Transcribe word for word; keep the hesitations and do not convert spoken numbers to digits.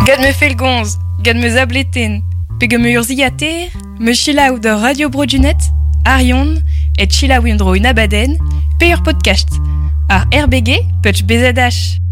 Gad me felgonz, gad me zableten, pegem me urziater, me chilaou da Radio Brodunet, Arion, et chilaou un dro un abaden, pe ur podcast. Ar R B G, petch bezadash.